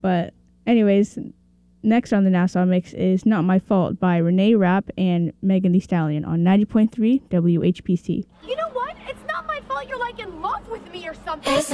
But anyways, next on the Nassau Mix is Not My Fault by Renee Rapp and Megan Thee Stallion on 90.3 WHPC. You know what? It's not my fault you're like in love with me or something.